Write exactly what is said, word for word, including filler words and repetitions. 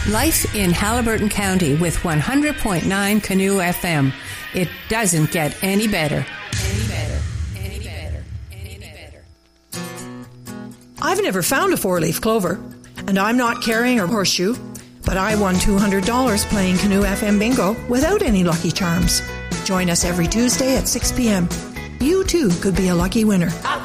Life in Haliburton County with one hundred point nine Canoe F M. It doesn't get any better. Any better. Any better. Any better. I've never found a four-leaf clover, and I'm not carrying a horseshoe, but I won two hundred dollars playing Canoe F M Bingo without any Lucky Charms. Join us every Tuesday at six p.m. You too could be a lucky winner.